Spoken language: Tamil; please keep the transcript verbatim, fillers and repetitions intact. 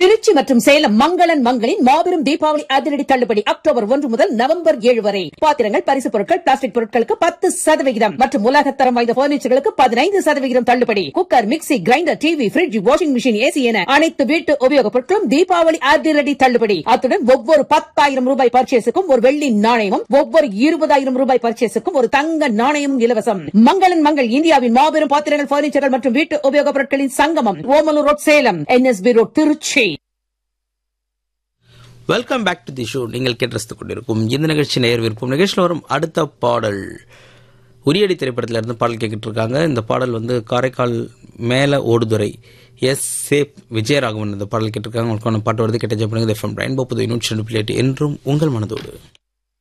திருச்சி மற்றும் சேலம் மங்களன் மங்களின் மாபெரும் தீபாவளி அதிரடி தள்ளுபடி அக்டோபர் ஒன்று முதல் நவம்பர் ஏழு வரை. பாத்திரங்கள், பரிசு பொருட்கள், பிளாஸ்டிக் பொருட்களுக்கு பத்து சதவிகிதம் மற்றும் உலகத்தரம் வாய்ந்த பர்னிச்சர்களுக்கு பதினைந்து சதவிகிதம் தள்ளுபடி. Cooker, mixie, grinder, TV, bridge, washing machine, AC என அனைத்து வீட்டு உபயோகப் பொருட்களும் தீபாவளி அதிரடி தள்ளுபடி. அத்துடன் ஒவ்வொரு பத்தாயிரம் ரூபாய் பர்ச்சேஸுக்கும் ஒரு வெள்ளி நாணயமும், ஒவ்வொரு இருபதாயிரம் ரூபாய் பர்ச்சேஸுக்கும் ஒரு தங்க நாணயமும் இலவசம். மங்களன் மங்கள் இந்தியாவின் மாபெரும் பாத்திரங்கள், பர்னிச்சர்கள் மற்றும் வீட்டு உபயோகப் பொருட்களின் சங்கமம். Omalur road, Salem. NSP road, Trichy. Welcome back to the show. நீங்கள் கேட்டு கொண்டிருக்கும் இந்த நிகழ்ச்சி நேயர் விருப்பம். நிகழ்ச்சியில் வரும் அடுத்த பாடல் உரியடி திரைப்படத்தில் இருந்து பாடல் கேட்டுட்டு இருக்காங்க. இந்த பாடல் வந்து காரைக்கால் மேல ஓடுதுறை எஸ் சேப் விஜயராகவன் இந்த பாடல் கேட்டிருக்காங்க. உங்களுக்கான பாட்டு வருது, கேட்ட ஜப்பானுங்க எஃப்எம் ரெயின்போ புதுவை நூற்றி ரெண்டு புள்ளி எட்டு என்றும் உங்கள் மனதோடு.